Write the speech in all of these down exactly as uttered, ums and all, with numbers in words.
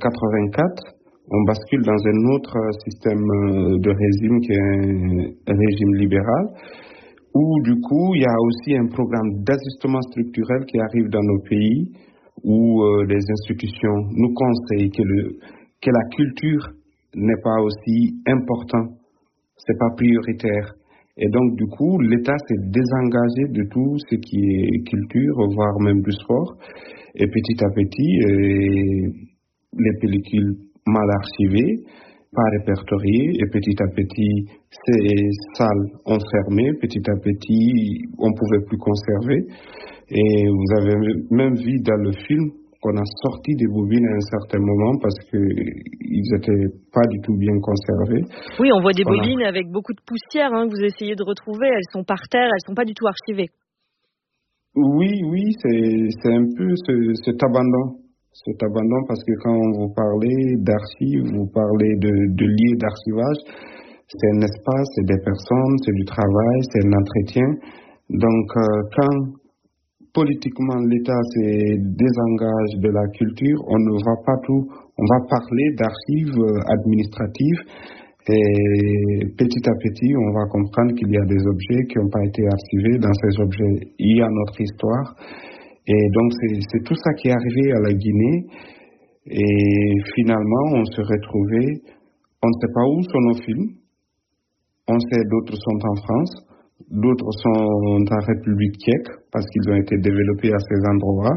quatre-vingt-quatre, on bascule dans un autre système de régime qui est un régime libéral, où du coup, il y a aussi un programme d'ajustement structurel qui arrive dans nos pays, où euh, les institutions nous conseillent que, le, que la culture n'est pas aussi importante, c'est pas prioritaire. Et donc, du coup, l'État s'est désengagé de tout ce qui est culture, voire même du sport. Et petit à petit, euh, les pellicules mal archivées, pas répertoriées, et petit à petit, ces salles ont fermé, petit à petit, on ne pouvait plus conserver. Et vous avez même vu dans le film qu'on a sorti des bobines à un certain moment parce qu'ils n'étaient pas du tout bien conservés. Oui, on voit des on bobines a... avec beaucoup de poussière hein, que vous essayez de retrouver. Elles sont par terre, elles ne sont pas du tout archivées. Oui, oui, c'est, c'est un peu ce, cet abandon. Cet abandon parce que quand vous parlez d'archives, vous parlez de, de lieux d'archivage, c'est un espace, c'est des personnes, c'est du travail, c'est un entretien. Donc, euh, quand politiquement l'État se désengage de la culture, on ne va pas tout, on va parler d'archives administratives et petit à petit, on va comprendre qu'il y a des objets qui n'ont pas été archivés. Dans ces objets, il y a notre histoire. Et donc, c'est, c'est tout ça qui est arrivé à la Guinée. Et finalement, on se retrouvait, on ne sait pas où sont nos films. On sait d'autres sont en France, d'autres sont en République tchèque, parce qu'ils ont été développés à ces endroits,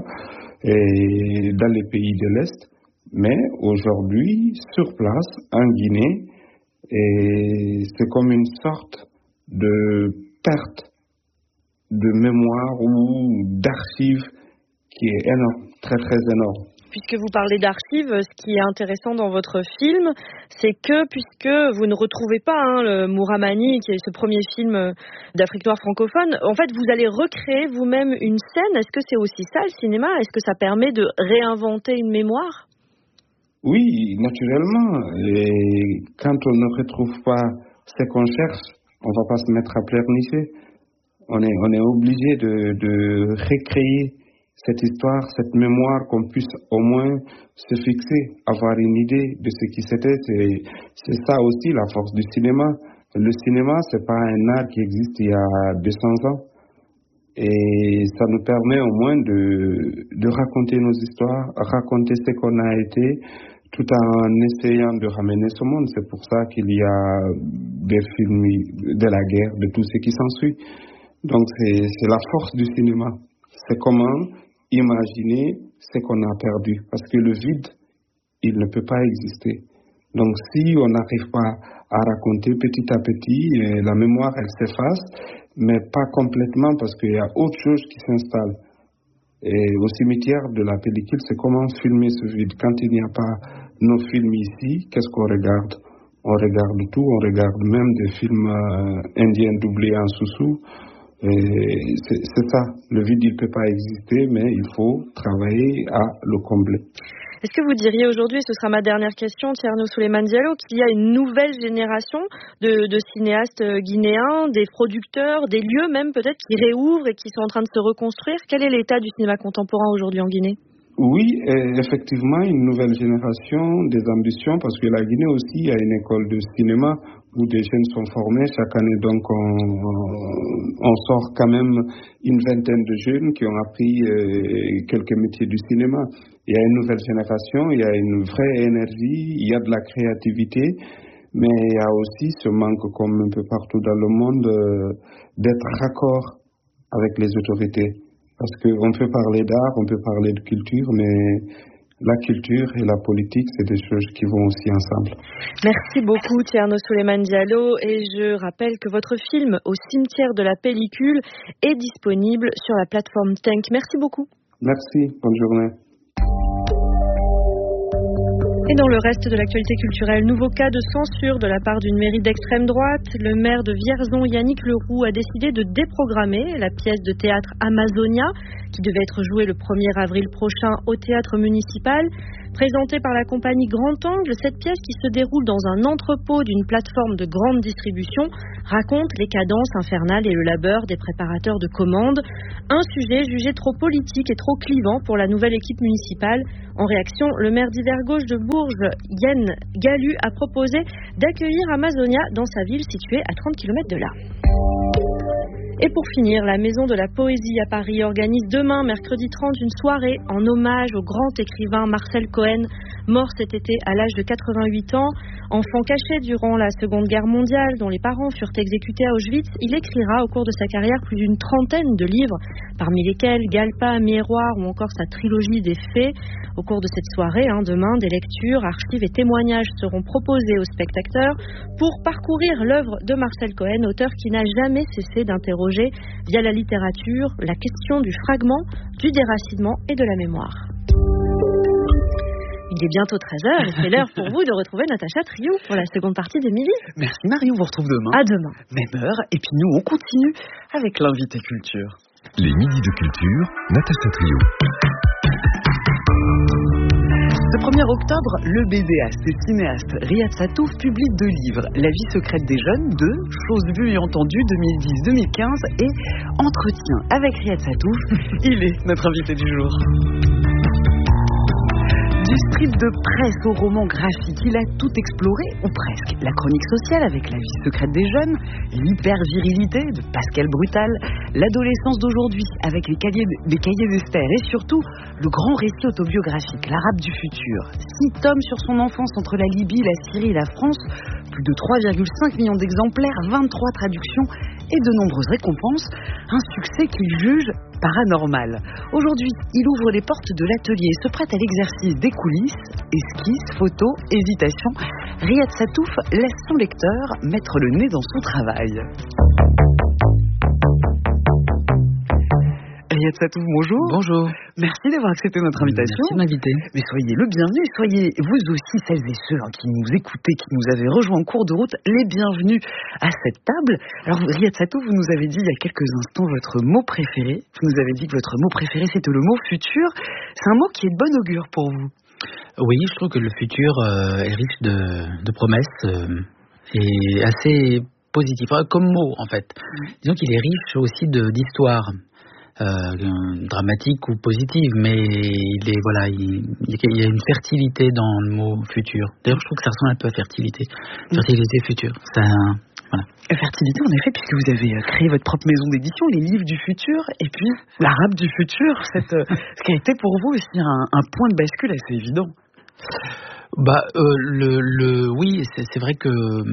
et dans les pays de l'Est. Mais aujourd'hui, sur place, en Guinée, et c'est comme une sorte de perte de mémoire ou d'archives qui est énorme, très très énorme. Puisque vous parlez d'archives, ce qui est intéressant dans votre film, c'est que puisque vous ne retrouvez pas hein, le Mouramani, qui est ce premier film d'Afrique noire francophone, en fait vous allez recréer vous-même une scène. Est-ce que c'est aussi ça le cinéma ? Est-ce que ça permet de réinventer une mémoire ? Oui, naturellement. Et quand on ne retrouve pas ce qu'on cherche, on ne va pas se mettre à pleurnicher. On est, on est obligé de, de recréer cette histoire, cette mémoire, qu'on puisse au moins se fixer, avoir une idée de ce qui c'était. C'est, c'est ça aussi la force du cinéma. Le cinéma, c'est pas un art qui existe il y a deux cents ans. Et ça nous permet au moins de, de raconter nos histoires, raconter ce qu'on a été, tout en essayant de ramener ce monde. C'est pour ça qu'il y a des films de la guerre, de tout ce qui s'ensuit. Donc c'est, c'est la force du cinéma. C'est comment imaginer ce qu'on a perdu. Parce que le vide, il ne peut pas exister. Donc si on n'arrive pas à raconter petit à petit, la mémoire, elle s'efface, mais pas complètement parce qu'il y a autre chose qui s'installe. Et au cimetière de la pellicule, c'est comment filmer ce vide. Quand il n'y a pas nos films ici, qu'est-ce qu'on regarde ? On regarde tout, on regarde même des films euh, indiens doublés en sous-sous. Et c'est, c'est ça, le vide il ne peut pas exister, mais il faut travailler à le combler. Est-ce que vous diriez aujourd'hui, et ce sera ma dernière question, Thierno Souleymane Diallo, qu'il y a une nouvelle génération de, de cinéastes guinéens, des producteurs, des lieux même peut-être qui réouvrent et qui sont en train de se reconstruire ? Quel est l'état du cinéma contemporain aujourd'hui en Guinée ? Oui, effectivement, une nouvelle génération, des ambitions, parce que la Guinée aussi a une école de cinéma où des jeunes sont formés. Chaque année, donc, on, on sort quand même une vingtaine de jeunes qui ont appris euh, quelques métiers du cinéma. Il y a une nouvelle génération, il y a une vraie énergie, il y a de la créativité, mais il y a aussi ce manque, comme un peu partout dans le monde, euh, d'être raccord avec les autorités. Parce qu'on peut parler d'art, on peut parler de culture, mais la culture et la politique, c'est des choses qui vont aussi ensemble. Merci beaucoup Thierno Souleymane Diallo, et je rappelle que votre film Au cimetière de la pellicule est disponible sur la plateforme Tenk. Merci beaucoup. Merci, bonne journée. Et dans le reste de l'actualité culturelle, nouveau cas de censure de la part d'une mairie d'extrême droite. Le maire de Vierzon, Yannick Leroux, a décidé de déprogrammer la pièce de théâtre Amazonia, qui devait être jouée le premier avril prochain au théâtre municipal. Présentée par la compagnie Grand Angle, cette pièce qui se déroule dans un entrepôt d'une plateforme de grande distribution raconte les cadences infernales et le labeur des préparateurs de commandes. Un sujet jugé trop politique et trop clivant pour la nouvelle équipe municipale. En réaction, le maire d'hiver gauche de Bourges, Yann Galu, a proposé d'accueillir Amazonia dans sa ville située à trente kilomètres de là. Et pour finir, la Maison de la Poésie à Paris organise demain, mercredi trente, une soirée en hommage au grand écrivain Marcel Cohen, mort cet été à l'âge de quatre-vingt-huit ans. Enfant caché durant la Seconde Guerre mondiale, dont les parents furent exécutés à Auschwitz, il écrira au cours de sa carrière plus d'une trentaine de livres, parmi lesquels Galpa, Miroir ou encore sa trilogie des Fées. Au cours de cette soirée, hein, demain, des lectures, archives et témoignages seront proposés aux spectateurs pour parcourir l'œuvre de Marcel Cohen, auteur qui n'a jamais cessé d'interroger via la littérature la question du fragment, du déracinement et de la mémoire. Il est bientôt treize heures et c'est l'heure pour vous de retrouver Natacha Triou pour la seconde partie d'Émilie. Merci Marie, on vous retrouve demain. À demain. Même heure, et puis nous on continue avec l'invité culture. Les midis de culture, Natacha Triou. Ce premier octobre, le bédéaste et cinéaste Riyad Sattouf publie deux livres, La vie secrète des jeunes, deux, Choses vues et entendues, deux mille dix deux mille quinze, et Entretien avec Riyad Sattouf. Il est notre invité du jour. Du strip de presse au roman graphique, il a tout exploré, ou presque. La chronique sociale avec La vie secrète des jeunes, l'hyper-virilité de Pascal Brutal, l'adolescence d'aujourd'hui avec les cahiers, les cahiers d'Esther et surtout le grand récit autobiographique, L'Arabe du futur. Six tomes sur son enfance entre la Libye, la Syrie et la France, plus de trois virgule cinq millions d'exemplaires, vingt-trois traductions et de nombreuses récompenses, un succès qu'il juge paranormal. Aujourd'hui, il ouvre les portes de l'atelier et se prête à l'exercice des coulisses, esquisses, photos, hésitations. Riyad Sattouf laisse son lecteur mettre le nez dans son travail. Riyad Sattouf, bonjour. Bonjour. Merci d'avoir accepté notre invitation. Merci de m'inviter. Mais soyez le bienvenu, soyez vous aussi celles et ceux hein, qui nous écoutez, qui nous avez rejoints en cours de route, les bienvenus à cette table. Alors Riyad Sattouf, vous nous avez dit il y a quelques instants votre mot préféré. Vous nous avez dit que votre mot préféré c'était le mot futur. C'est un mot qui est de bon augure pour vous. Oui, je trouve que le futur euh, est riche de, de promesses euh, et assez positif, comme mot en fait. Mmh. Disons qu'il est riche aussi de, d'histoire. Euh, dramatique ou positive, mais il est voilà, il, il y a une fertilité dans le mot futur. D'ailleurs, je trouve que ça ressemble un peu à fertilité, fertilité future. Ça, voilà. Fertilité, en effet, puisque vous avez créé votre propre maison d'édition, les livres du futur, et puis l'Arabe du futur, cette, ce qui a été pour vous aussi un, un point de bascule assez évident. Bah, euh, le, le, oui, c'est, c'est vrai que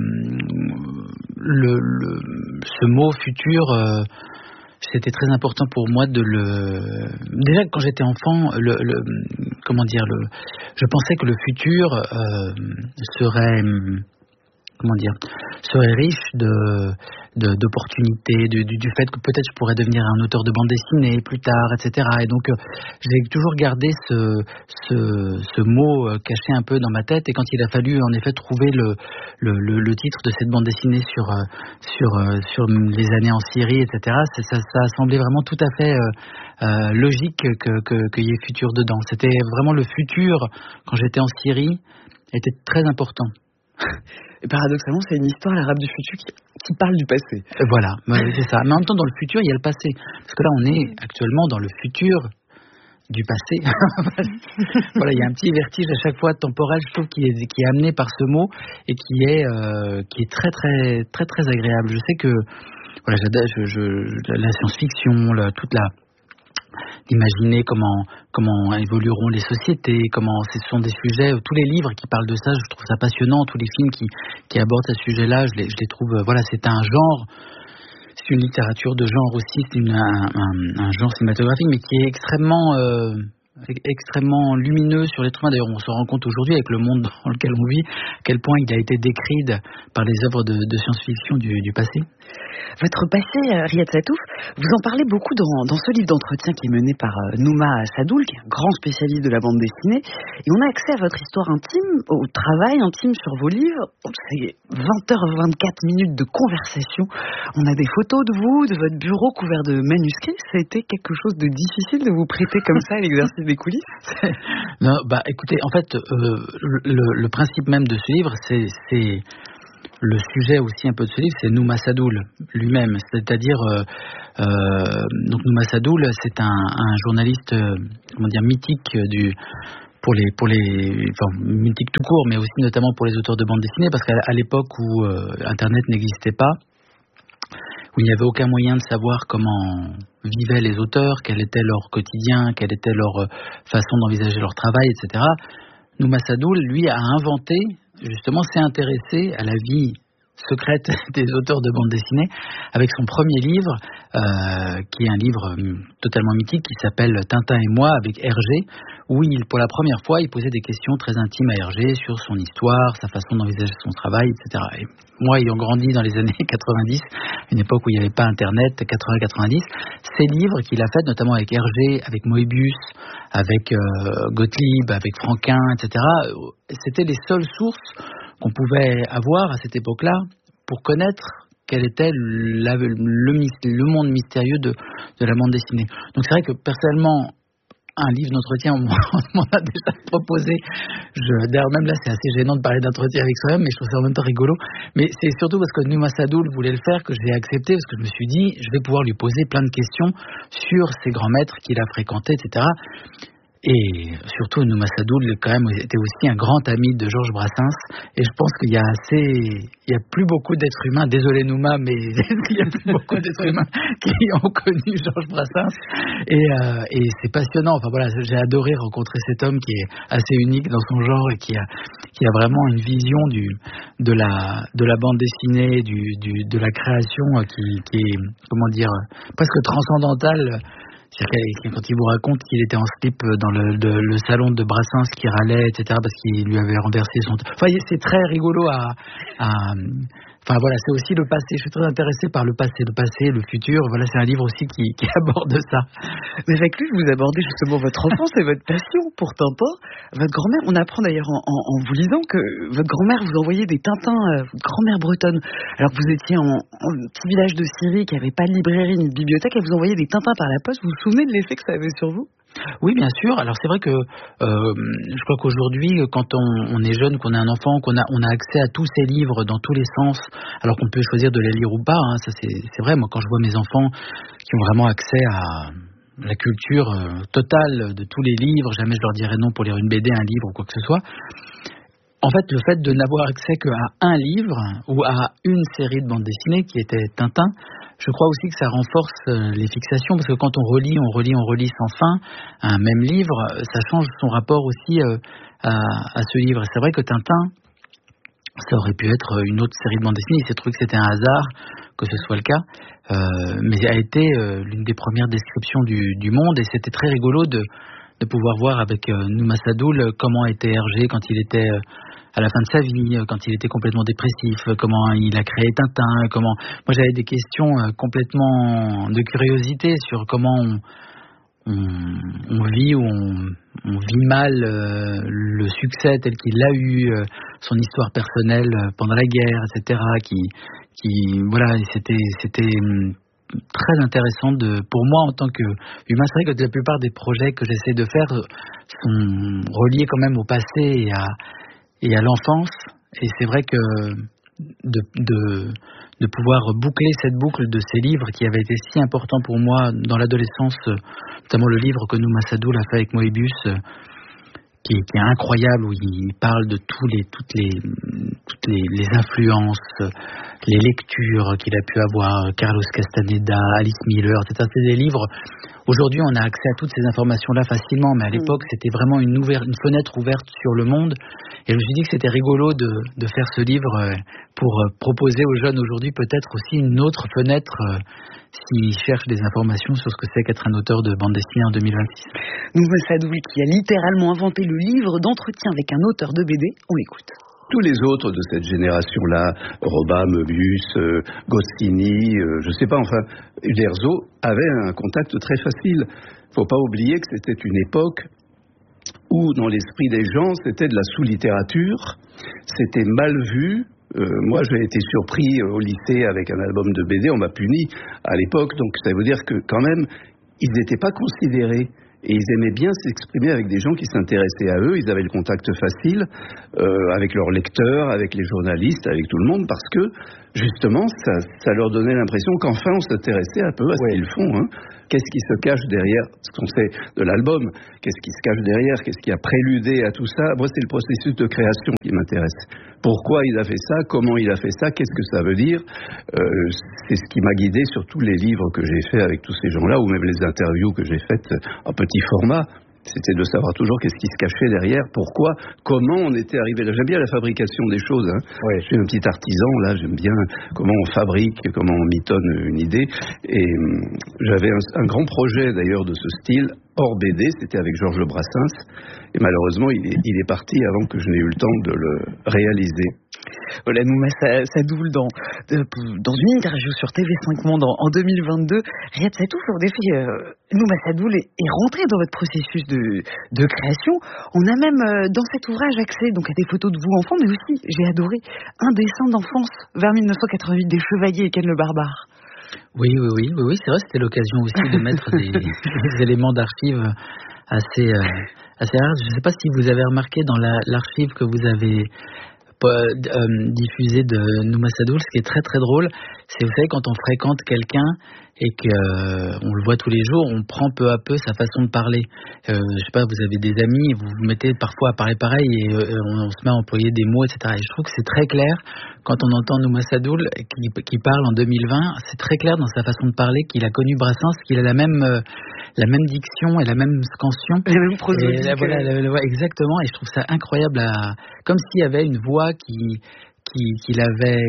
le, le, ce mot futur. Euh, C'était très important pour moi de le. Déjà quand j'étais enfant, le, le comment dire, le, je pensais que le futur euh, serait, comment dire, serait riche de, de d'opportunités, du, du, du fait que peut-être je pourrais devenir un auteur de bande dessinée plus tard, et cetera. Et donc euh, j'ai toujours gardé ce, ce, ce mot euh, caché un peu dans ma tête. Et quand il a fallu en effet trouver le, le, le, le titre de cette bande dessinée sur, euh, sur, euh, sur les années en Syrie, et cetera, ça, ça, ça a semblé vraiment tout à fait euh, euh, logique que, que, qu'il y ait futur dedans. C'était vraiment le futur, quand j'étais en Syrie, était très important. Et paradoxalement, c'est une histoire, l'Arabe du futur, qui, qui parle du passé. Voilà, c'est ça. Mais en même temps, dans le futur, il y a le passé. Parce que là, on est actuellement dans le futur du passé. Voilà, il y a un petit vertige à chaque fois temporel, je trouve, qui est, qui est amené par ce mot et qui est, euh, qui est très, très, très, très agréable. Je sais que voilà, j'adore je, je, la science-fiction, la, toute la d'imaginer comment comment évolueront les sociétés, comment ce sont des sujets, tous les livres qui parlent de ça, je trouve ça passionnant, tous les films qui qui abordent ce sujet-là, je les je les trouve, voilà, c'est un genre, c'est une littérature de genre aussi, c'est une, un, un, un genre cinématographique, mais qui est extrêmement euh, extrêmement lumineux sur l'être humain. D'ailleurs, on se rend compte aujourd'hui avec le monde dans lequel on vit, à quel point il a été décrit par les œuvres de, de science-fiction du, du passé. Votre passé, Riyad Sattouf, vous en parlez beaucoup dans, dans ce livre d'entretien qui est mené par Nouma Sadoul, qui est un grand spécialiste de la bande dessinée. Et on a accès à votre histoire intime, au travail intime sur vos livres. C'est vingt heures vingt-quatre minutes de conversation. On a des photos de vous, de votre bureau couvert de manuscrits. Ça a été quelque chose de difficile de vous prêter comme ça à l'exercice des coulisses? Non, bah écoutez, en fait, euh, le, le principe même de ce livre, c'est, c'est le sujet aussi un peu de ce livre, c'est Nouma Sadoul lui-même, c'est-à-dire euh, euh, donc Nouma Sadoul, c'est un, un journaliste, euh, comment dire, mythique du pour les pour les enfin mythique tout court, mais aussi notamment pour les auteurs de bande dessinée, parce qu'à à l'époque où euh, Internet n'existait pas, où il n'y avait aucun moyen de savoir comment vivaient les auteurs, quel était leur quotidien, quelle était leur façon d'envisager leur travail, et cetera. Nouma Sadoul, lui, a inventé, justement, s'est intéressé à la vie secrète des auteurs de bande dessinée avec son premier livre, euh, qui est un livre totalement mythique, qui s'appelle Tintin et moi, avec Hergé, où il, pour la première fois, il posait des questions très intimes à Hergé sur son histoire, sa façon d'envisager son travail, et cetera. Et moi, ayant grandi dans les années quatre-vingt-dix, une époque où il n'y avait pas Internet, quatre-vingts quatre-vingt-dix, ces livres qu'il a faits, notamment avec Hergé, avec Moebius, avec euh, Gottlieb, avec Franquin, et cetera, c'était les seules sources qu'on pouvait avoir à cette époque-là pour connaître quel était la, le, le monde mystérieux de, de la bande dessinée. Donc c'est vrai que personnellement, un livre d'entretien, on m'en a déjà proposé. Je, d'ailleurs, même là, c'est assez gênant de parler d'entretien avec soi-même, mais je trouve ça en même temps rigolo. Mais c'est surtout parce que Nouma Sadoul voulait le faire que je l'ai accepté, parce que je me suis dit, je vais pouvoir lui poser plein de questions sur ses grands maîtres qu'il a fréquentés, et cetera. Et surtout, Nouma Sadoul, quand même, était aussi un grand ami de Georges Brassens. Et je pense qu'il y a assez, il y a plus beaucoup d'êtres humains, désolé Nouma, mais il y a plus beaucoup d'êtres humains qui ont connu Georges Brassens. Et, euh, et c'est passionnant. Enfin voilà, j'ai adoré rencontrer cet homme qui est assez unique dans son genre et qui a, qui a vraiment une vision du, de la, de la bande dessinée, du, du, de la création qui, qui est, comment dire, presque transcendantale. C'est-à-dire quand il vous raconte qu'il était en slip dans le, de, le salon de Brassens qui râlait, et cetera, parce qu'il lui avait renversé son... Enfin, c'est très rigolo à... à... Enfin, voilà, c'est aussi le passé. Je suis très intéressé par le passé, le passé, le futur. Voilà, c'est un livre aussi qui, qui aborde ça. Mais avec lui, vous abordez justement votre enfance et votre passion pour Tintin. Votre grand-mère, on apprend d'ailleurs en, en, en vous lisant que votre grand-mère vous envoyait des Tintins, euh, votre grand-mère bretonne, alors que vous étiez en, en petit village de Syrie qui n'avait pas de librairie ni de bibliothèque, elle vous envoyait des Tintins par la poste. Vous vous souvenez de l'effet que ça avait sur vous ? Oui, bien sûr. Alors c'est vrai que euh, je crois qu'aujourd'hui, quand on, on est jeune, qu'on a un enfant, qu'on a, on a accès à tous ces livres dans tous les sens, alors qu'on peut choisir de les lire ou pas. Hein, ça c'est, c'est vrai. Moi, quand je vois mes enfants qui ont vraiment accès à la culture euh, totale de tous les livres, jamais je leur dirais non pour lire une B D, un livre ou quoi que ce soit. En fait, le fait de n'avoir accès qu'à un livre ou à une série de bandes dessinées qui était Tintin, je crois aussi que ça renforce les fixations, parce que quand on relit, on relit, on relit sans fin un même livre, ça change son rapport aussi à, à ce livre. Et c'est vrai que Tintin, ça aurait pu être une autre série de bandes dessinées, il s'est trouvé que c'était un hasard que ce soit le cas, euh, mais a été euh, l'une des premières descriptions du, du monde, et c'était très rigolo de, de pouvoir voir avec euh, Nouma Sadoul comment était Hergé quand il était... Euh, à la fin de sa vie, quand il était complètement dépressif, comment il a créé Tintin, comment... Moi, j'avais des questions complètement de curiosité sur comment on, on, on vit ou on, on vit mal euh, le succès tel qu'il l'a eu, euh, son histoire personnelle pendant la guerre, et cetera. Qui, qui, voilà, c'était, c'était très intéressant de, pour moi en tant qu'humain. C'est vrai que la plupart des projets que j'essaie de faire sont reliés quand même au passé et à et à l'enfance, et c'est vrai que de, de, de pouvoir boucler cette boucle de ces livres qui avaient été si importants pour moi dans l'adolescence, notamment le livre que Nouma Sadoul a fait avec Moebius, qui, qui est incroyable, où il parle de tous les, toutes, les, toutes les, les influences, les lectures qu'il a pu avoir, Carlos Castaneda, Alice Miller, et cetera. C'est des livres... Aujourd'hui, on a accès à toutes ces informations-là facilement, mais à l'époque, c'était vraiment une, ouvert, une fenêtre ouverte sur le monde. Et je me suis dit que c'était rigolo de, de faire ce livre pour proposer aux jeunes aujourd'hui peut-être aussi une autre fenêtre euh, s'ils cherchent des informations sur ce que c'est qu'être un auteur de bande dessinée en deux mille vingt-six. Nouma Sadoul qui a littéralement inventé le livre d'entretien avec un auteur de B D. On l'écoute. Tous les autres de cette génération-là, Robin, Moebius, euh, Goscinny, euh, je sais pas, enfin, Uderzo, avaient un contact très facile. Faut pas oublier que c'était une époque où, dans l'esprit des gens, c'était de la sous-littérature, c'était mal vu. Euh, moi, j'ai été surpris au lycée avec un album de B D, on m'a puni à l'époque, donc ça veut dire que, quand même, ils n'étaient pas considérés et ils aimaient bien s'exprimer avec des gens qui s'intéressaient à eux. Ils avaient le contact facile euh, avec leurs lecteurs, avec les journalistes, avec tout le monde, parce que justement, ça, ça leur donnait l'impression qu'enfin on s'intéressait un peu à ce ouais. qu'ils font. Hein. Qu'est-ce qui se cache derrière ce qu'on sait de l'album? Qu'est-ce qui se cache derrière? Qu'est-ce qui a préludé à tout ça? Moi, c'est le processus de création qui m'intéresse. Pourquoi il a fait ça? Comment il a fait ça? Qu'est-ce que ça veut dire? euh, C'est ce qui m'a guidé sur tous les livres que j'ai faits avec tous ces gens-là, ou même les interviews que j'ai faites en petit format. C'était de savoir toujours qu'est-ce qui se cachait derrière, pourquoi, comment on était arrivé là. J'aime bien la fabrication des choses. Hein. Ouais. Je suis un petit artisan, là, j'aime bien comment on fabrique, comment on mitonne une idée. Et hum, j'avais un, un grand projet d'ailleurs de ce style, hors B D, c'était avec Georges Brassens. Et malheureusement, il est, il est parti avant que je n'ai eu le temps de le réaliser. Voilà, Nouma Sadoul, dans, dans une interview sur T V cinq Monde en, en deux mille vingt-deux, Riyad Sattouf, en effet, euh, Nouma Sadoul est, est rentré dans votre processus de, de création. On a même euh, dans cet ouvrage accès donc, à des photos de vous enfants, mais aussi, j'ai adoré, un dessin d'enfance vers mille neuf cent quatre-vingt-huit des Chevaliers et Ken le Barbare. Oui, oui, oui, oui, oui, c'est vrai, c'était l'occasion aussi de mettre des, des éléments d'archives assez, euh, assez rares. Je ne sais pas si vous avez remarqué dans la, l'archive que vous avez Euh, diffusé de Nouma Sadoul, ce qui est très très drôle, c'est vous savez quand on fréquente quelqu'un et qu'on euh, le voit tous les jours, on prend peu à peu sa façon de parler. Euh, je sais pas, vous avez des amis, vous vous mettez parfois à parler pareil et euh, on, on se met à employer des mots, et cetera. Et je trouve que c'est très clair quand on entend Nouma Sadoul qui, qui parle en deux mille vingt, c'est très clair dans sa façon de parler qu'il a connu Brassens, qu'il a la même euh, la même diction et la même scansion. La même prosodique. Et, voilà, la, la, exactement. Et je trouve ça incroyable, à, comme s'il y avait une voix qui qui qu'il avait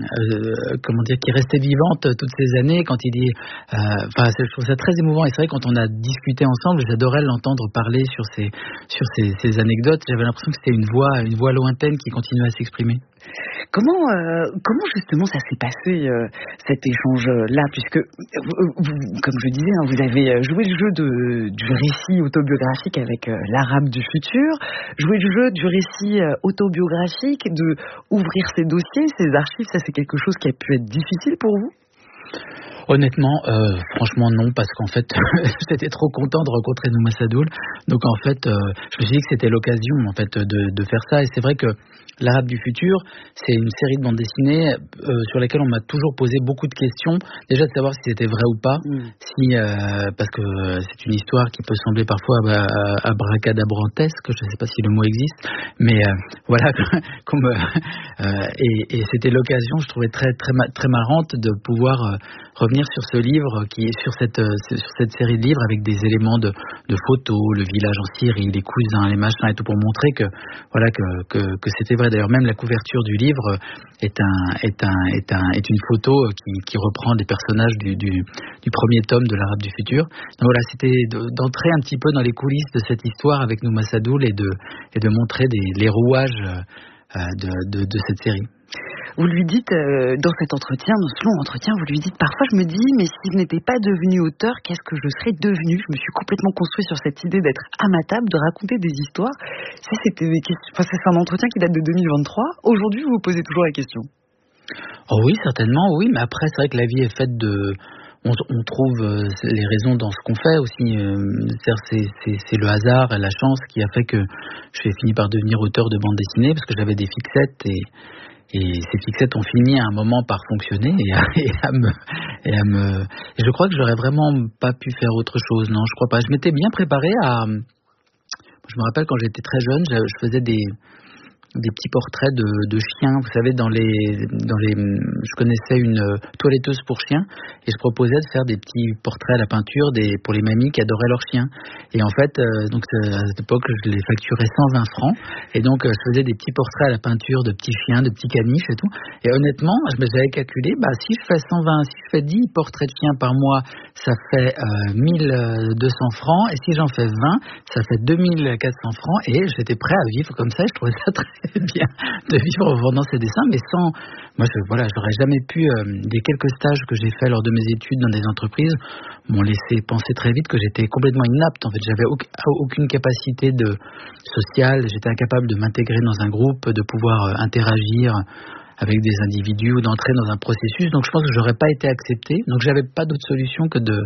euh, comment dire qui restait vivante toutes ces années quand il dit enfin euh, je trouve ça très émouvant et c'est vrai quand on a discuté ensemble j'adorais l'entendre parler sur ces sur ces, ces anecdotes, j'avais l'impression que c'était une voix une voix lointaine qui continuait à s'exprimer. Comment, euh, comment justement ça s'est passé euh, cet échange-là, puisque, vous, vous, comme je disais, hein, vous avez joué le jeu de, du récit autobiographique avec euh, l'Arabe du futur, joué le jeu du récit euh, autobiographique, de ouvrir ces dossiers, ces archives, ça c'est quelque chose qui a pu être difficile pour vous? Honnêtement, euh, franchement non, parce qu'en fait, j'étais trop content de rencontrer Nouma Sadoul. Donc en fait, euh, je me suis dit que c'était l'occasion en fait de, de faire ça. Et c'est vrai que l'Arabe du futur, c'est une série de bandes dessinées euh, sur laquelle on m'a toujours posé beaucoup de questions. Déjà de savoir si c'était vrai ou pas, mmh. si euh, parce que c'est une histoire qui peut sembler parfois bah, abracadabrantesque, je ne sais pas si le mot existe, mais euh, voilà, comme euh, et, et c'était l'occasion, je trouvais très très très marrante de pouvoir euh, revenir sur ce livre, qui est sur cette sur cette série de livres avec des éléments de, de photos, le village en Syrie, les cousins, les machins et tout pour montrer que voilà que que, que c'était vrai. D'ailleurs, même la couverture du livre est un est un est un est une photo qui, qui reprend des personnages du, du du premier tome de l'Arabe du futur. Donc voilà, c'était d'entrer un petit peu dans les coulisses de cette histoire avec Nouma Sadoul et de et de montrer des les rouages de de, de cette série. Vous lui dites, euh, dans cet entretien, dans ce long entretien, vous lui dites, parfois je me dis, mais si je n'étais pas devenu auteur, qu'est-ce que je serais devenu? Je me suis complètement construit sur cette idée d'être à ma table, de raconter des histoires. Ça, c'était des questions. Enfin, c'est un entretien qui date de deux mille vingt-trois. Aujourd'hui, vous vous posez toujours la question. Oh oui, certainement, oui, mais après, c'est vrai que la vie est faite de... On, on trouve euh, les raisons dans ce qu'on fait aussi. Euh, c'est, c'est, c'est le hasard et la chance qui a fait que j'ai fini par devenir auteur de bande dessinée, parce que j'avais des fixettes et... Et ces fixettes ont fini à un moment par fonctionner et à, et à me, et à me. Et je crois que j'aurais vraiment pas pu faire autre chose. Non, je crois pas. Je m'étais bien préparé à. Je me rappelle quand j'étais très jeune, je, je faisais des des petits portraits de, de chiens. Vous savez, dans les dans les. Je connaissais une toiletteuse pour chiens et je proposais de faire des petits portraits à la peinture des pour les mamies qui adoraient leurs chiens. Et en fait, euh, donc à cette époque, je les facturais cent vingt francs. Et donc, euh, je faisais des petits portraits à la peinture de petits chiens, de petits caniches et tout. Et honnêtement, je me j'avais calculé, bah si je fais cent vingt, si je fais dix portraits de chiens par mois, ça fait euh, mille deux cents francs. Et si j'en fais vingt, ça fait deux mille quatre cents francs. Et j'étais prêt à vivre comme ça. Je trouvais ça très bien de vivre en vendant ces dessins, mais sans. Moi, je, voilà, j'aurais jamais pu. Euh, des quelques stages que j'ai fait lors de mes études dans des entreprises m'ont laissé penser très vite que j'étais complètement inapte. En fait, j'avais au, aucune capacité de sociale. J'étais incapable de m'intégrer dans un groupe, de pouvoir euh, interagir avec des individus ou d'entrer dans un processus. Donc, je pense que j'aurais pas été accepté. Donc, j'avais pas d'autre solution que de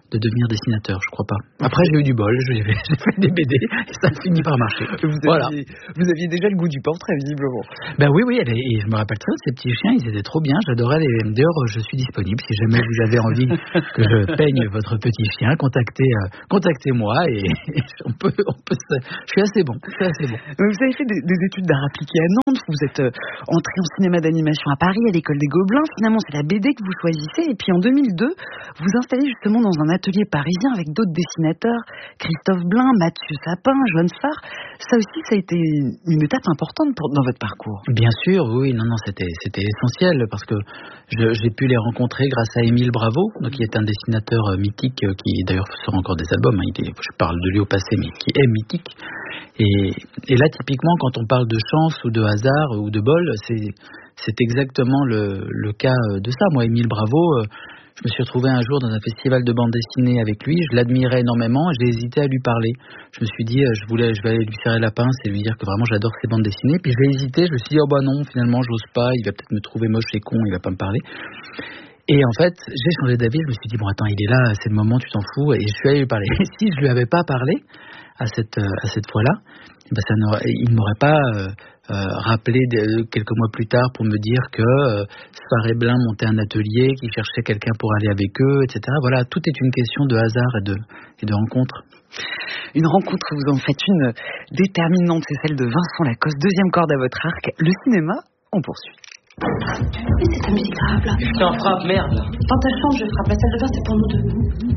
de devenir dessinateur, je crois pas. Après, j'ai eu du bol, j'ai, j'ai fait des B D et ça a fini par marcher. Vous voilà. aviez, vous aviez déjà le goût du portrait, visiblement. Ben oui, oui, et je me rappelle très bien, ces petits chiens, ils étaient trop bien, j'adorais les... D'ailleurs, je suis disponible, si jamais vous avez envie que je peigne votre petit chien, contactez, euh, contactez-moi et, et on peut, on peut se... Je suis assez bon, je suis assez bon. Vous avez fait des, des études d'art appliqué à Nantes, vous êtes euh, entré en cinéma d'animation à Paris, à l'école des Gobelins, finalement c'est la B D que vous choisissez, et puis en deux mille deux, vous installez justement dans un atelier parisien avec d'autres dessinateurs, Christophe Blain, Mathieu Sapin, Joan Farr. Ça aussi, ça a été une étape importante pour, dans votre parcours. Bien sûr, oui, non, non, c'était, c'était essentiel parce que je, j'ai pu les rencontrer grâce à Émile Bravo, donc, qui est un dessinateur mythique, qui d'ailleurs sort encore des albums, hein, il est, je parle de lui au passé, mais qui est mythique. Et, et là, typiquement, quand on parle de chance ou de hasard ou de bol, c'est, c'est exactement le, le cas de ça. Moi, Émile Bravo, je me suis retrouvé un jour dans un festival de bande dessinée avec lui, je l'admirais énormément, j'ai hésité à lui parler. Je me suis dit, je voulais, je vais aller lui serrer la pince et lui dire que vraiment j'adore ses bandes dessinées. Puis je vais hésiter, je me suis dit, oh bah non, finalement j'ose pas, il va peut-être me trouver moche et con, il va pas me parler. Et en fait, j'ai changé d'avis, je me suis dit, bon attends, il est là, c'est le moment, tu t'en fous, et je suis allé lui parler. Et si je lui avais pas parlé à cette, à cette fois-là, ben ça n'aurait, il ne m'aurait pas euh, euh, rappelé de, quelques mois plus tard pour me dire que euh, Farr et Blain montaient un atelier, qu'ils cherchaient quelqu'un pour aller avec eux, et cetera. Voilà, tout est une question de hasard et de, et de rencontre. Une rencontre, vous en faites une déterminante, c'est celle de Vincent Lacoste, deuxième corde à votre arc. Le cinéma, on poursuit. Mais c'est ta musique grave là. Putain, frappe, merde. Dans ta chambre, je frappe. La salle de bain, c'est pour nous deux.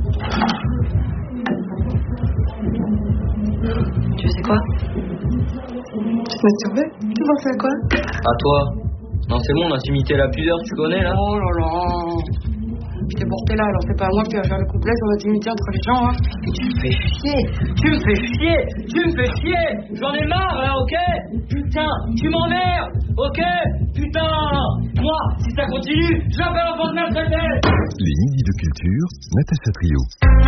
Tu sais quoi? Tu te masturbais? Tu pensais à quoi? À toi. Non, c'est bon, on a imité la pudeur, tu connais là? Oh là là. Je t'ai porté là, alors c'est pas à moi qui va faire le couplet sur l'intimité entre les gens, hein. Mais tu me fais chier. Tu me fais chier. Tu me fais chier. J'en ai marre là, ok? Putain, tu m'emmerdes. Ok? Putain. Moi, si ça continue, je l'appelle en France maltraité. Les midis de culture, Natacha Trio.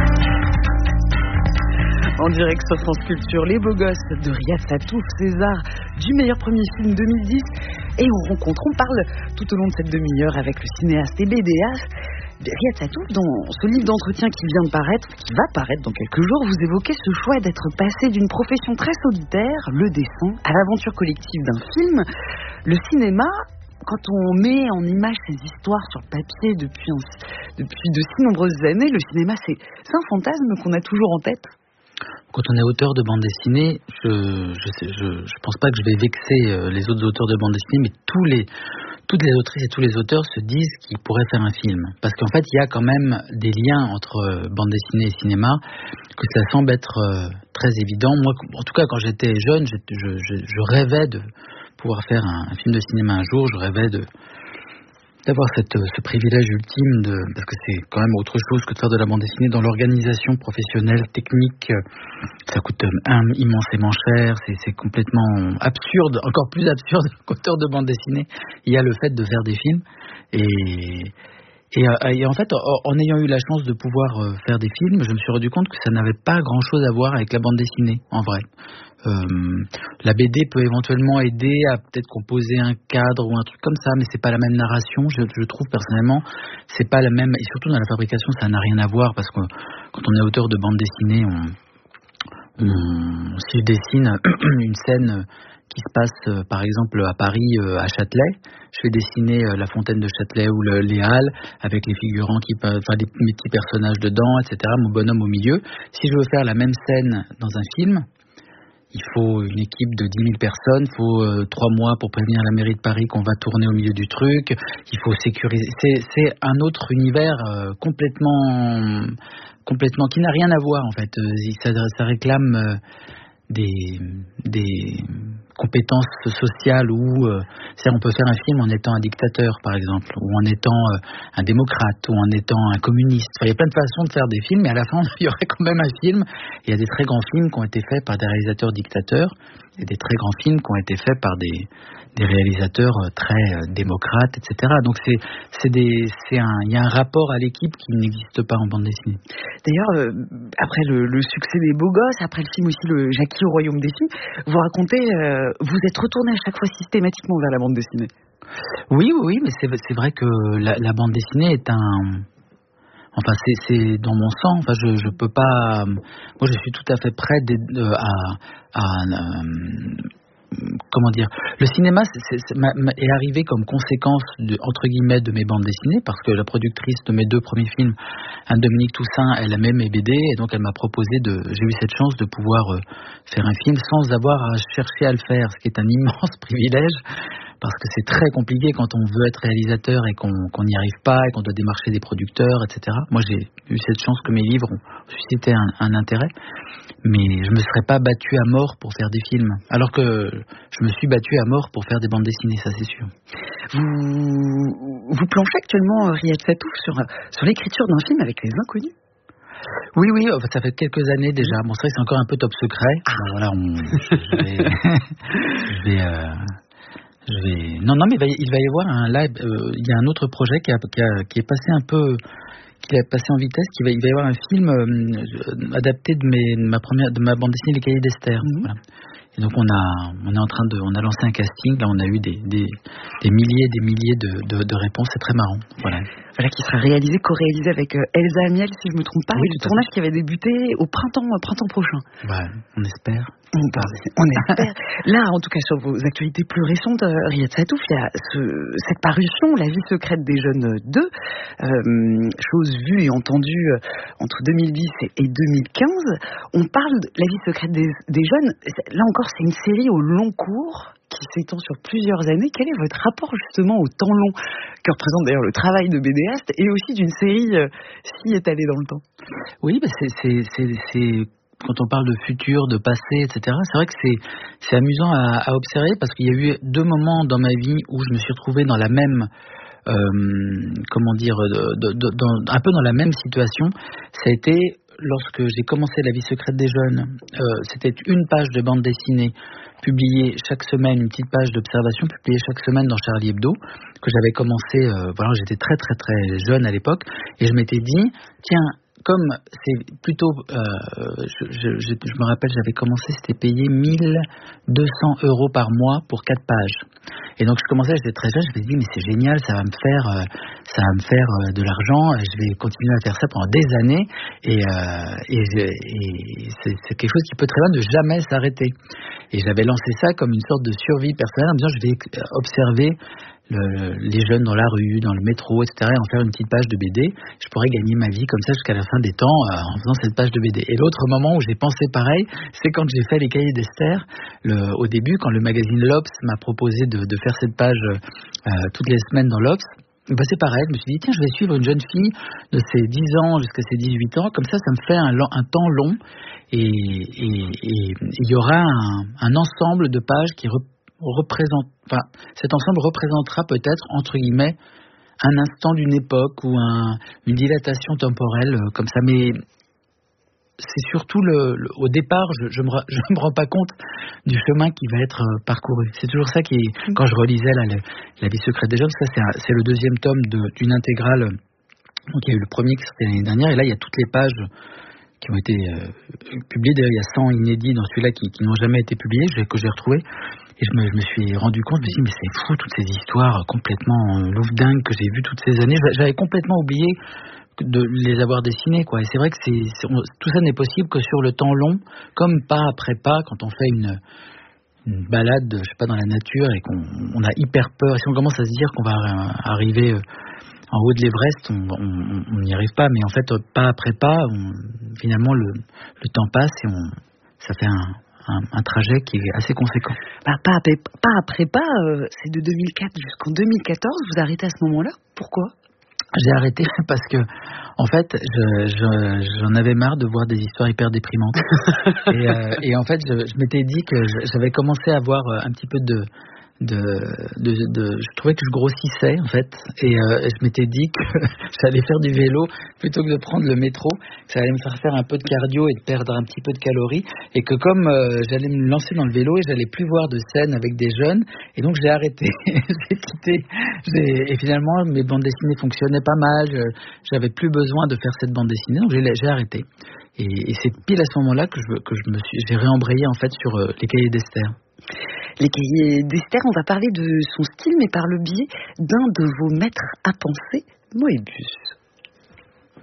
En direct sur France Culture, Les Beaux Gosses de Riyad Satouf, César du meilleur premier film deux mille dix. Et on rencontre, on parle tout au long de cette demi-heure avec le cinéaste et BDiste Riyad Satouf. Dans ce livre d'entretien qui vient de paraître, qui va paraître dans quelques jours, vous évoquez ce choix d'être passé d'une profession très solitaire, le dessin, à l'aventure collective d'un film. Le cinéma, quand on met en image ces histoires sur papier depuis, un, depuis de si nombreuses années, le cinéma, c'est, c'est un fantasme qu'on a toujours en tête. Quand on est auteur de bande dessinée, je je, sais, je je pense pas que je vais vexer les autres auteurs de bande dessinée, mais tous les toutes les autrices et tous les auteurs se disent qu'ils pourraient faire un film, parce qu'en fait il y a quand même des liens entre bande dessinée et cinéma, que ça semble être très évident. Moi, en tout cas, quand j'étais jeune, je je, je rêvais de pouvoir faire un, un film de cinéma un jour. Je rêvais de d'avoir cette, ce privilège ultime, de, parce que c'est quand même autre chose que de faire de la bande dessinée dans l'organisation professionnelle, technique. Ça coûte un, immensément cher, c'est, c'est complètement absurde, encore plus absurde qu'auteur de bande dessinée. Il y a le fait de faire des films. Et, et, et en fait, en ayant eu la chance de pouvoir faire des films, je me suis rendu compte que ça n'avait pas grand-chose à voir avec la bande dessinée, en vrai. Euh, la B D peut éventuellement aider à peut-être composer un cadre ou un truc comme ça, mais c'est pas la même narration. Je, je trouve personnellement, c'est pas la même, et surtout dans la fabrication, ça n'a rien à voir, parce que quand on est auteur de bande dessinée, on, on, si je dessine une scène qui se passe par exemple à Paris, à Châtelet, je vais dessiner la fontaine de Châtelet ou le, les halles avec les figurants qui peuvent, enfin les, mes petits personnages dedans, et cetera, mon bonhomme au milieu. Si je veux faire la même scène dans un film, il faut une équipe de dix mille personnes, il faut euh, trois mois pour prévenir la mairie de Paris qu'on va tourner au milieu du truc, il faut sécuriser. C'est, c'est un autre univers euh, complètement, complètement, qui n'a rien à voir en fait. Ça, ça réclame euh, des, des compétences sociales où euh, c'est-à-dire on peut faire un film en étant un dictateur par exemple, ou en étant euh, un démocrate, ou en étant un communiste. Enfin, il y a plein de façons de faire des films, mais à la fin il y aurait quand même un film. Il y a des très grands films qui ont été faits par des réalisateurs dictateurs et des très grands films qui ont été faits par des, des réalisateurs très euh, démocrates, et cetera. Donc c'est, c'est des, c'est un, il y a un rapport à l'équipe qui n'existe pas en bande dessinée. D'ailleurs, euh, après le, le succès des Beaux Gosses, après le film aussi le Jackie au Royaume des films, vous racontez, euh, vous êtes retourné à chaque fois systématiquement vers la bande dessinée. Oui, oui, oui, mais c'est, c'est vrai que la, la bande dessinée est un... Enfin, c'est, c'est dans mon sang. Enfin, je, je peux pas. Moi, je suis tout à fait prêt à, à, à comment dire, le cinéma c'est, c'est, c'est, est arrivé comme conséquence de, entre guillemets de mes bandes dessinées, parce que la productrice de mes deux premiers films, Anne-Dominique Toussaint, elle aimait mes B D et donc elle m'a proposé de, j'ai eu cette chance de pouvoir euh, faire un film sans avoir à chercher à le faire, ce qui est un immense privilège. Parce que c'est très compliqué quand on veut être réalisateur et qu'on qu'on n'y arrive pas et qu'on doit démarcher des producteurs, et cetera. Moi, j'ai eu cette chance que mes livres ont suscité un, un intérêt, mais je me serais pas battu à mort pour faire des films, alors que je me suis battu à mort pour faire des bandes dessinées, ça c'est sûr. Vous, vous planchez actuellement, Riyad Satouf, sur, sur l'écriture d'un film avec les inconnus? Oui, oui, ça fait quelques années déjà. Bon, c'est vrai que c'est encore un peu top secret. Ah. Ben voilà, on, je vais... je vais euh... Je vais... Non, non, mais il va y, il va y avoir un live. Euh, il y a un autre projet qui, a, qui, a, qui est passé un peu, qui est passé en vitesse. Qui va, il va y avoir un film euh, adapté de, mes, de ma première, de ma bande dessinée Les Cahiers d'Esther. Mm-hmm. Voilà. Et donc on a, on est en train de, on a lancé un casting. Là, on a eu des, des, des milliers, des milliers de, de, de réponses. C'est très marrant. Voilà. Voilà, qui sera réalisé, co-réalisé avec Elsa Amiel, si je me trompe pas. Oui, le tournage qui avait débuté au printemps, printemps prochain. Ouais, on espère. On, on espère. Là, en tout cas, sur vos actualités plus récentes, euh, Riyad Satouf, il y a ce, cette parution, La vie secrète des jeunes deux, euh, chose vue et entendue euh, entre deux mille dix et deux mille quinze. On parle de La vie secrète des, des jeunes. Là encore, c'est une série au long cours qui s'étend sur plusieurs années. Quel est votre rapport justement au temps long que représente d'ailleurs le travail de bédéaste et aussi d'une série euh, si étalée dans le temps? Oui, bah c'est, c'est, c'est, c'est quand on parle de futur, de passé, et cetera. C'est vrai que c'est, c'est amusant à, à observer parce qu'il y a eu deux moments dans ma vie où je me suis retrouvé dans la même euh, comment dire, de, de, de, dans, un peu dans la même situation. Ça a été lorsque j'ai commencé La vie secrète des jeunes. Euh, c'était une page de bande dessinée publiée chaque semaine, une petite page d'observation publiée chaque semaine dans Charlie Hebdo, que j'avais commencé, euh, voilà, j'étais très très très jeune à l'époque, et je m'étais dit, tiens, comme c'est plutôt, euh, je, je, je, je me rappelle, j'avais commencé, c'était payé mille deux cents euros par mois pour quatre pages. Et donc je commençais, j'étais très jeune, je me suis dit, mais c'est génial, ça va me faire, euh, ça va me faire euh, de l'argent, je vais continuer à faire ça pendant des années, et, euh, et, et c'est, c'est quelque chose qui peut très bien ne jamais s'arrêter. Et j'avais lancé ça comme une sorte de survie personnelle en me disant, je vais observer Le, les jeunes dans la rue, dans le métro, et cetera, et en faire une petite page de B D. Je pourrais gagner ma vie comme ça jusqu'à la fin des temps euh, en faisant cette page de B D. Et l'autre moment où j'ai pensé pareil, c'est quand j'ai fait Les Cahiers d'Esther. Le, au début, quand le magazine L'Obs m'a proposé de, de faire cette page euh, toutes les semaines dans l'Obs, bah c'est pareil, je me suis dit, tiens, je vais suivre une jeune fille de ses dix ans jusqu'à ses dix-huit ans, comme ça, ça me fait un, un temps long, et il y aura un, un ensemble de pages qui représente représente, enfin, cet ensemble représentera peut-être, entre guillemets, un instant d'une époque ou un, une dilatation temporelle euh, comme ça, mais c'est surtout le, le au départ, je, je me je me rends pas compte du chemin qui va être euh, parcouru. C'est toujours ça qui, est, quand je relisais là, le, La vie secrète des jeunes, ça c'est, un, c'est le deuxième tome de, d'une intégrale. Donc il y a eu le premier qui sortait l'année dernière, et là il y a toutes les pages qui ont été euh, publiées. D'ailleurs, il y a cent inédits dans celui-là qui, qui n'ont jamais été publiés, que j'ai retrouvés. Et je me, je me suis rendu compte, je me suis dit, mais c'est fou, toutes ces histoires complètement euh, louvdingues que j'ai vues toutes ces années. J'avais complètement oublié de les avoir dessinées, quoi. Et c'est vrai que c'est, c'est, on, tout ça n'est possible que sur le temps long, comme pas après pas, quand on fait une, une balade, je sais pas, dans la nature et qu'on on a hyper peur. Et si on commence à se dire qu'on va arriver en haut de l'Everest, on n'y arrive pas. Mais en fait, pas après pas, on, finalement, le, le temps passe et on, ça fait un... Un, un trajet qui est assez conséquent. Bah, pas, après, pas après pas, euh, c'est de deux mille quatre jusqu'en deux mille quatorze, vous arrêtez à ce moment-là? Pourquoi? J'ai arrêté parce que, en fait, je, je, j'en avais marre de voir des histoires hyper déprimantes. et, euh, et en fait, je, je m'étais dit que j'avais commencé à avoir un petit peu de... De, de, de, je trouvais que je grossissais en fait, et euh, je m'étais dit que j'allais faire du vélo plutôt que de prendre le métro, que ça allait me faire faire un peu de cardio et de perdre un petit peu de calories, et que comme euh, j'allais me lancer dans le vélo et j'allais plus voir de scènes avec des jeunes, et donc j'ai arrêté, j'ai quitté, j'ai, et finalement mes bandes dessinées fonctionnaient pas mal, je, j'avais plus besoin de faire cette bande dessinée, donc j'ai, j'ai arrêté, et, et c'est pile à ce moment-là que je, que je me suis, j'ai réembrayé en fait sur euh, Les Cahiers d'Esther. Les Cahiers d'Esther, on va parler de son style, mais par le biais d'un de vos maîtres à penser, Moebius.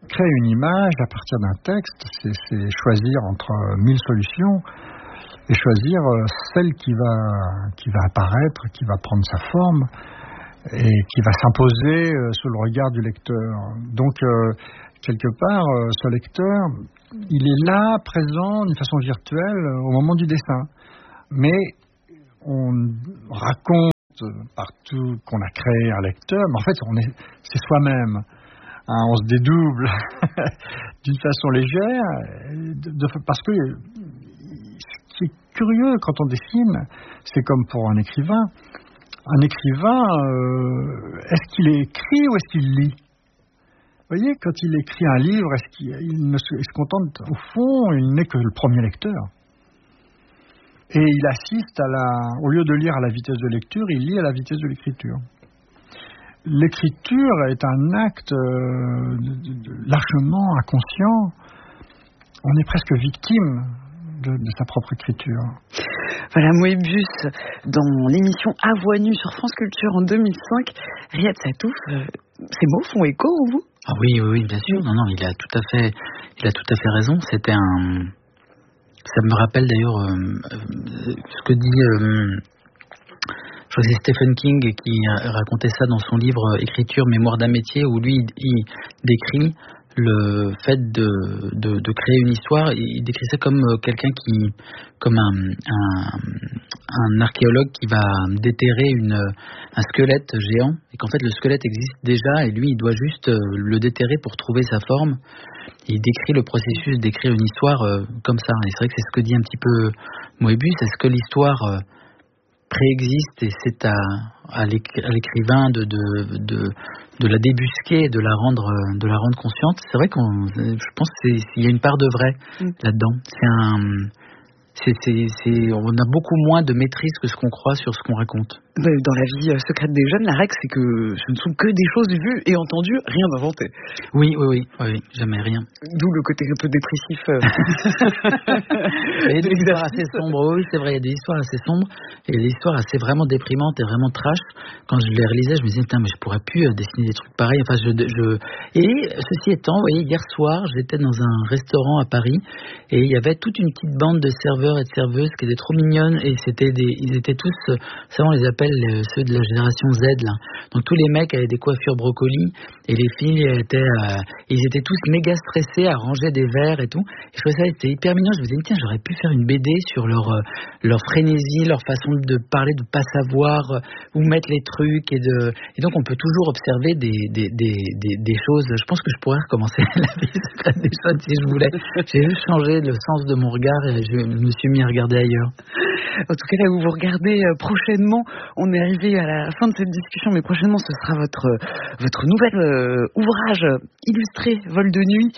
créer une image à partir d'un texte, c'est, c'est choisir entre mille solutions et choisir celle qui va, qui va apparaître, qui va prendre sa forme et qui va s'imposer sous le regard du lecteur. Donc, euh, quelque part, ce lecteur, il est là, présent, d'une façon virtuelle, au moment du dessin. Mais on raconte partout qu'on a créé un lecteur, mais en fait, on est, c'est soi-même. Hein, on se dédouble d'une façon légère, de, de, parce que ce qui est curieux quand on dessine, c'est comme pour un écrivain. Un écrivain, euh, est-ce qu'il écrit ou est-ce qu'il lit ? Vous voyez, quand il écrit un livre, est-ce qu'il il ne se, il se contente, au fond, il n'est que le premier lecteur. Et il assiste à la, au lieu de lire à la vitesse de lecture, il lit à la vitesse de l'écriture. L'écriture est un acte euh, de, de, largement inconscient. On est presque victime de, de sa propre écriture. Voilà, Moebius, dans l'émission À Voix Nue sur France Culture en deux mille cinq. Riyad Sattouf, euh, ces mots font écho en vous ? Ah oui, oui, oui, bien sûr. Non, non, il a tout à fait, il a tout à fait raison. C'était un, ça me rappelle d'ailleurs euh, ce que dit, euh, je crois que c'est Stephen King qui racontait ça dans son livre Écriture, mémoire d'un métier, où lui il décrit le fait de, de, de créer une histoire. Il décrit ça comme quelqu'un qui, comme un, un, un archéologue qui va déterrer une, un squelette géant, et qu'en fait le squelette existe déjà, et lui il doit juste le déterrer pour trouver sa forme. Et il décrit le processus d'écrire une histoire euh, comme ça. Et c'est vrai que c'est ce que dit un petit peu Moebius. Est-ce que l'histoire euh, préexiste et c'est à, à l'écrivain de, de, de, de la débusquer, de la rendre, de la rendre consciente. C'est vrai qu'on, je pense qu'il y a une part de vrai mm. là-dedans. C'est un, c'est, c'est, c'est, on a beaucoup moins de maîtrise que ce qu'on croit sur ce qu'on raconte. Dans la vie secrète des jeunes, la règle c'est que ce ne sont que des choses vues et entendues, rien d'inventé. Oui, oui, oui, oui, jamais rien. D'où le côté un peu dépressif. Euh... il y a des histoires assez sombres, oui, c'est vrai, il y a des histoires assez sombres et des histoires assez vraiment déprimantes et vraiment trash. Quand je les réalisais, je me disais, putain, mais je pourrais plus dessiner des trucs pareils. Enfin, je, je... Et ceci étant, vous voyez, hier soir, j'étais dans un restaurant à Paris et il y avait toute une petite bande de serveurs et de serveuses qui étaient trop mignonnes et c'était des, ils étaient tous, ça on les appelle ceux de la génération Z là. Donc tous les mecs avaient des coiffures brocoli et les filles étaient euh, ils étaient tous méga stressés à ranger des verres et tout. Et je trouvais ça c'était hyper mignon. Je me disais tiens, j'aurais pu faire une B D sur leur euh, leur frénésie, leur façon de parler, de pas savoir euh, où mettre les trucs et de et donc on peut toujours observer des des des des, des choses. Je pense que je pourrais recommencer la vie secrète des jeunes si je voulais. J'ai juste changé le sens de mon regard et je me suis mis à regarder ailleurs. En tout cas, là où vous regardez euh, prochainement, on est arrivé à la fin de cette discussion, mais prochainement, ce sera votre votre nouvel euh, ouvrage illustré, Vol de nuit,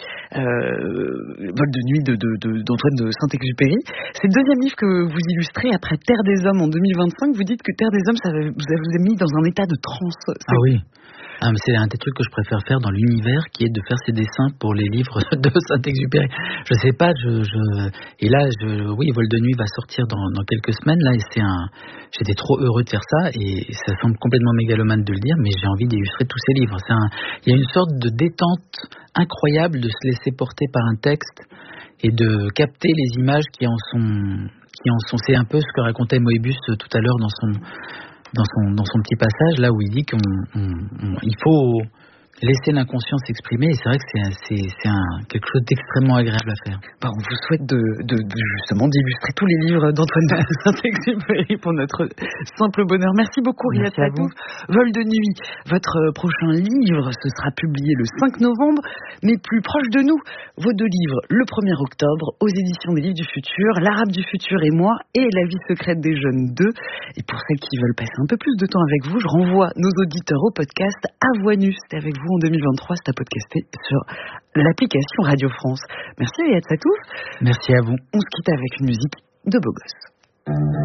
euh, Vol de nuit de, de, de, d'Antoine de Saint-Exupéry. C'est le deuxième livre que vous illustrez après Terre des Hommes en deux mille vingt-cinq. Vous dites que Terre des Hommes, ça vous vous a mis dans un état de transe. Ah oui. Ah, mais c'est un des trucs que je préfère faire dans l'univers, qui est de faire ces dessins pour les livres de Saint-Exupéry. Je sais pas, je, je et là, je, oui, Vol de nuit va sortir dans, dans quelques semaines. Là, et c'est un, j'étais trop heureux de faire ça, et ça semble complètement mégalomane de le dire, mais j'ai envie d'illustrer tous ces livres. C'est un, il y a une sorte de détente incroyable de se laisser porter par un texte et de capter les images qui en sont, qui en sont. C'est un peu ce que racontait Moebius tout à l'heure dans son. Dans son, dans son petit passage, là où il dit qu'il faut laisser l'inconscient s'exprimer, et c'est vrai que c'est, c'est, c'est un, quelque chose d'extrêmement agréable à faire. Bah, on vous souhaite de, de, de justement d'illustrer tous les livres d'Antoine de Saint-Exupéry pour notre simple bonheur. Merci beaucoup, Riyad Sattouf. Vol de nuit, votre prochain livre, ce sera publié le cinq novembre, mais plus proche de nous, vos deux livres, le premier octobre, aux éditions des Livres du Futur, L'Arabe du Futur et moi, et La vie secrète des jeunes deux. Et pour celles qui veulent passer un peu plus de temps avec vous, je renvoie nos auditeurs au podcast À Voix Nue. C'était avec vous en deux mille vingt-trois, c'est à podcaster sur l'application Radio France. Merci Riyad Sattouf. Merci à vous. On se quitte avec une musique de beau gosse.